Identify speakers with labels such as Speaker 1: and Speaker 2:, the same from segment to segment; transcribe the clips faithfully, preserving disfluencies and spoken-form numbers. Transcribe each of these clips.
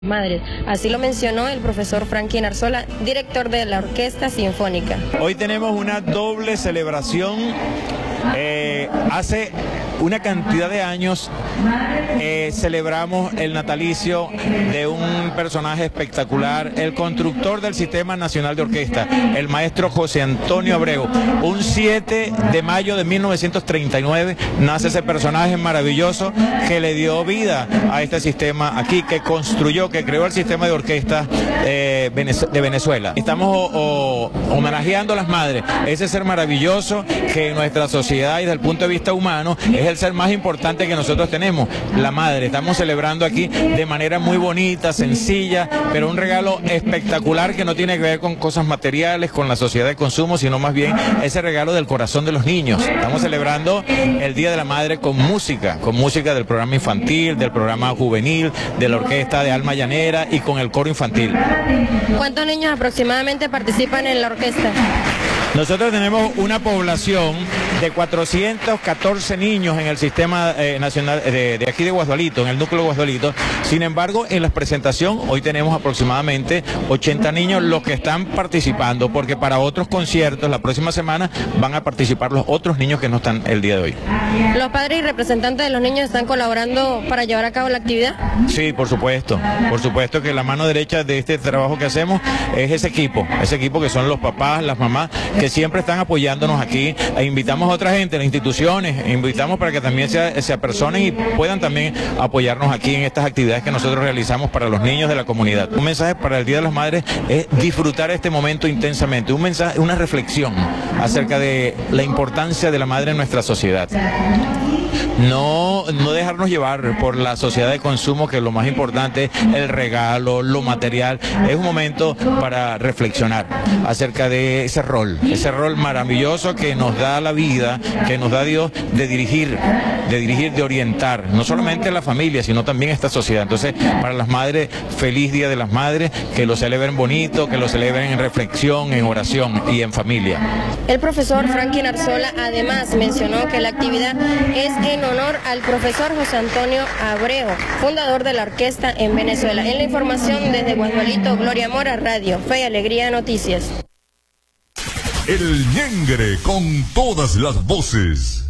Speaker 1: Madres. Así lo mencionó el profesor Franklin Arzola, director de la Orquesta Sinfónica.
Speaker 2: Hoy tenemos una doble celebración. Eh, hace una cantidad de años eh, celebramos el natalicio de un personaje espectacular, el constructor del Sistema Nacional de Orquesta, el maestro José Antonio Abreu. Un siete de mayo de mil novecientos treinta y nueve nace ese personaje maravilloso que le dio vida a este sistema aquí, que construyó, que creó el sistema de orquesta eh, de Venezuela. Estamos o, o, homenajeando a las madres, ese ser maravilloso que en nuestra sociedad y desde el punto de vista humano es el ser más importante que nosotros tenemos, la madre. Estamos celebrando aquí de manera muy bonita, sencilla, pero un regalo espectacular que no tiene que ver con cosas materiales, con la sociedad de consumo, sino más bien ese regalo del corazón de los niños. Estamos celebrando el Día de la Madre con música, con música del programa infantil, del programa juvenil, de la orquesta de Alma Llanera y con el coro infantil.
Speaker 1: ¿Cuántos niños aproximadamente participan en la orquesta?
Speaker 2: Nosotros tenemos una población de cuatrocientos catorce niños en el sistema eh, nacional de, de aquí de Guasdualito, en el núcleo de Guasdualito. Sin embargo, en la presentación hoy tenemos aproximadamente ochenta niños los que están participando, porque para otros conciertos la próxima semana van a participar los otros niños que no están el día de hoy.
Speaker 1: ¿Los padres y representantes de los niños están colaborando para llevar a cabo la actividad?
Speaker 2: Sí, por supuesto. Por supuesto que la mano derecha de este trabajo que hacemos es ese equipo, ese equipo que son los papás, las mamás, que siempre están apoyándonos aquí, e invitamos a otra gente, las instituciones, invitamos para que también se, se apersonen y puedan también apoyarnos aquí en estas actividades que nosotros realizamos para los niños de la comunidad. Un mensaje para el Día de las Madres es disfrutar este momento intensamente, un mensaje, una reflexión acerca de la importancia de la madre en nuestra sociedad. No, no dejarnos llevar por la sociedad de consumo, que lo más importante es el regalo, lo material. Es un momento para reflexionar acerca de ese rol, ese rol maravilloso que nos da la vida, que nos da Dios, de dirigir, de dirigir, de orientar, no solamente la familia, sino también esta sociedad. Entonces, para las madres, feliz Día de las Madres, que lo celebren bonito, que lo celebren en reflexión, en oración y en familia.
Speaker 1: El profesor Franklin Arzola además mencionó que la actividad es en honor al profesor José Antonio Abreu, fundador de la orquesta en Venezuela. En la información desde Guasdualito, Gloria Mora, Radio Fe y Alegría Noticias.
Speaker 3: El Ñengre con todas las voces.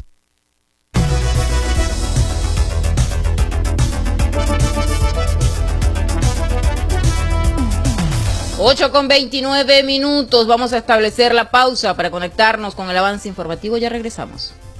Speaker 4: ocho con veintinueve minutos, vamos a establecer la pausa para conectarnos con el avance informativo, ya regresamos.